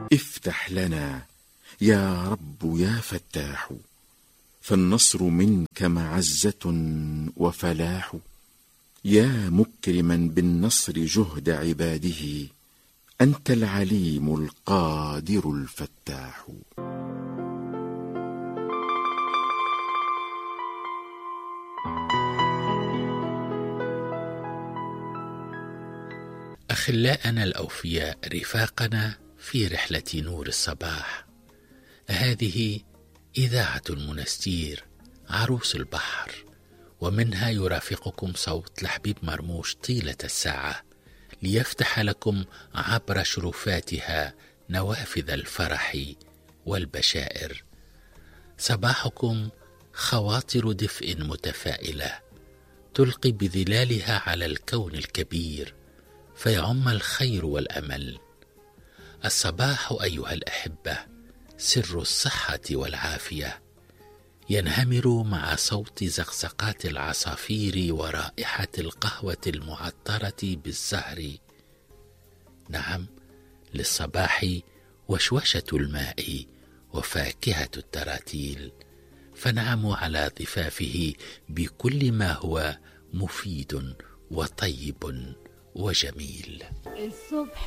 افتح لنا يا رب يا فتاح، فالنصر منك معزة وفلاح. يا مكرما بالنصر جهد عباده، أنت العليم القادر الفتاح. أخلاءنا الأوفياء رفاقنا في رحلة نور الصباح، هذه إذاعة المنستير عروس البحر، ومنها يرافقكم صوت لحبيب مرموش طيلة الساعة، ليفتح لكم عبر شرفاتها نوافذ الفرح والبشائر. صباحكم خواطر دفء متفائلة تلقي بظلالها على الكون الكبير، فيعم الخير والأمل. الصباح أيها الأحبة سر الصحة والعافية، ينهمر مع صوت زقزقات العصافير ورائحة القهوة المعطرة بالزهر. نعم، للصباح وشوشة الماء وفاكهة التراتيل، فنعم على ضفافه بكل ما هو مفيد وطيب وجميل. الصبح